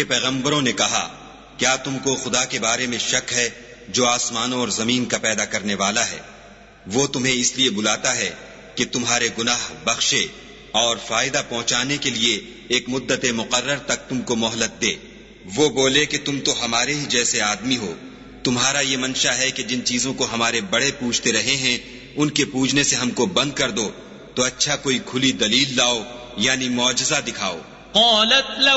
उनके पैगंबरों ने कहा, क्या तुमको खुदा के बारे में शक है जो आसमानों और जमीन का पैदा करने वाला है? वो तुम्हें इसलिए बुलाता है कि तुम्हारे गुनाह बख्शे और फायदा पहुंचाने के लिए एक मुद्दत मुकर्रर तक तुमको मोहलत दे। वो बोले कि तुम तो हमारे ही जैसे आदमी हो, तुम्हारा ये मंशा है कि जिन चीजों को हमारे बड़े पूजते रहे हैं उनके पूजने से हमको बंद कर दो, तो अच्छा कोई खुली दलील लाओ, यानी मौजज़ा दिखाओ।